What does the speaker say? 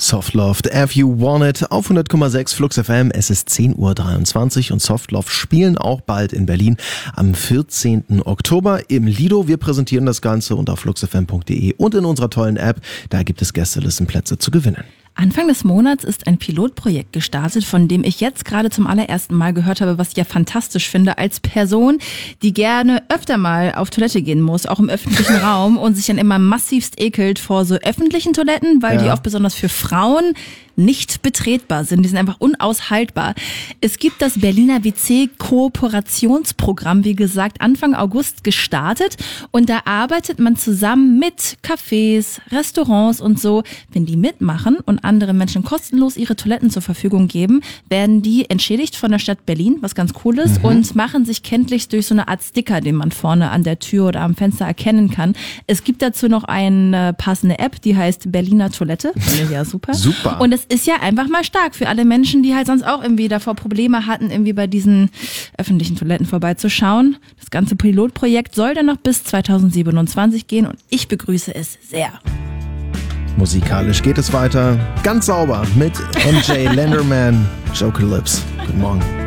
Soft Love, If You Want It auf 100,6 Flux FM. Es ist 10:23 Uhr und Soft Love spielen auch bald in Berlin am 14. Oktober im Lido. Wir präsentieren das Ganze und auf fluxfm.de und in unserer tollen App. Da gibt es Gästelistenplätze zu gewinnen. Anfang des Monats ist ein Pilotprojekt gestartet, von dem ich jetzt gerade zum allerersten Mal gehört habe, was ich ja fantastisch finde, als Person, die gerne öfter mal auf Toilette gehen muss, auch im öffentlichen Raum und sich dann immer massivst ekelt vor so öffentlichen Toiletten, weil die auch besonders für Frauen nicht betretbar sind. Die sind einfach unaushaltbar. Es gibt das Berliner WC-Kooperationsprogramm, wie gesagt, Anfang August gestartet und da arbeitet man zusammen mit Cafés, Restaurants und so. Wenn die mitmachen und andere Menschen kostenlos ihre Toiletten zur Verfügung geben, werden die entschädigt von der Stadt Berlin, was ganz cool ist, und machen sich kenntlich durch so eine Art Sticker, den man vorne an der Tür oder am Fenster erkennen kann. Es gibt dazu noch eine passende App, die heißt Berliner Toilette. Finde ich ja super. Super. Und es ist ja einfach mal stark für alle Menschen, die halt sonst auch irgendwie davor Probleme hatten, irgendwie bei diesen öffentlichen Toiletten vorbeizuschauen. Das ganze Pilotprojekt soll dann noch bis 2027 gehen und ich begrüße es sehr. Musikalisch geht es weiter. Ganz sauber mit MJ Lenderman, Joker Lips. Guten Morgen.